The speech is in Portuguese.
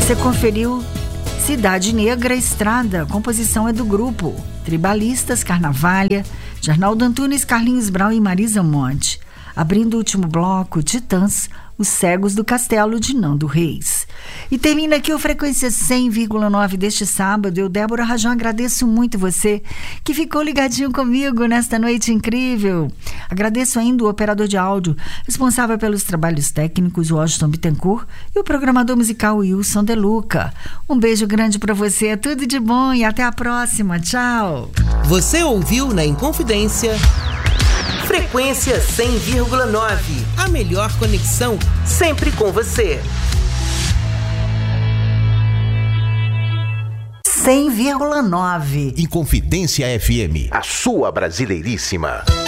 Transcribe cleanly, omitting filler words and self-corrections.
Você conferiu Cidade Negra Estrada, a composição é do grupo Tribalistas, Carnavalha, de Arnaldo Antunes, Carlinhos Brau e Marisa Monte. Abrindo o último bloco, Titãs, Os Cegos do Castelo, de Nando Reis. E termina aqui o Frequência 100,9 deste sábado. Eu, Débora Rajão, agradeço muito você que ficou ligadinho comigo nesta noite incrível. Agradeço ainda o operador de áudio, responsável pelos trabalhos técnicos, o Washington Bittencourt, e o programador musical, Wilson De Luca. Um beijo grande para você, tudo de bom e até a próxima. Tchau. Você ouviu na Inconfidência Frequência 100,9, a melhor conexão sempre com você. 100,9 Inconfidência FM, a sua brasileiríssima.